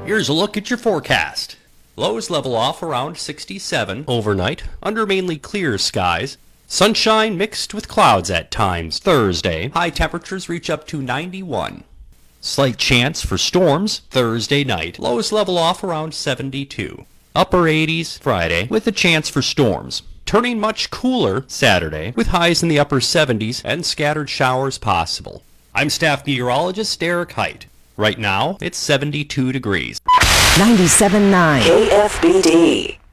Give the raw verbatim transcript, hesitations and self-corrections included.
Here's a look at your forecast. Lows level off around sixty-seven overnight, under mainly clear skies. Sunshine mixed with clouds at times Thursday. High temperatures reach up to ninety-one. Slight chance for storms Thursday night. Lows level off around seventy-two. Upper eighties Friday with a chance for storms. Turning much cooler Saturday with highs in the upper seventies and scattered showers possible. I'm staff meteorologist Eric Height. Right now, it's seventy-two degrees. ninety-seven point nine K F B D.